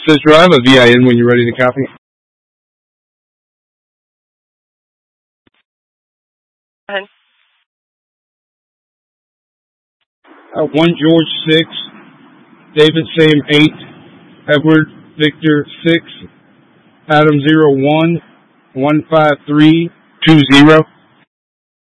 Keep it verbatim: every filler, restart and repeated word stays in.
Access Drive, a V I N when you're ready to copy. Go ahead. Uh, one George six, David Sam eight, Edward Victor six, Adam zero one, one five three two zero.